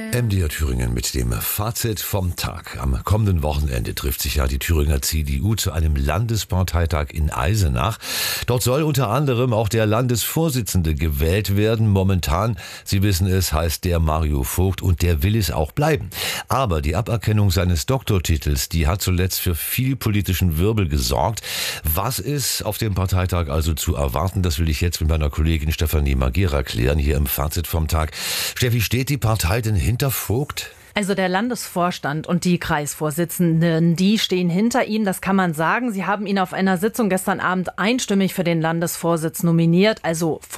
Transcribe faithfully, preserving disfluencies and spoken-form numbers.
M D R Thüringen mit dem Fazit vom Tag. Am kommenden Wochenende trifft sich ja die Thüringer C D U zu einem Landesparteitag in Eisenach. Dort soll unter anderem auch der Landesvorsitzende gewählt werden. Momentan, Sie wissen es, heißt der Mario Vogt und der will es auch bleiben. Aber die Aberkennung seines Doktortitels, die hat zuletzt für viel politischen Wirbel gesorgt. Was ist auf dem Parteitag also zu erwarten? Das will ich jetzt mit meiner Kollegin Stefanie Magera klären, hier im Fazit vom Tag. Steffi, steht die Partei denn hinter Vogt? Also der Landesvorstand und die Kreisvorsitzenden, die stehen hinter ihm, das kann man sagen. Sie haben ihn auf einer Sitzung gestern Abend einstimmig für den Landesvorsitz nominiert. Also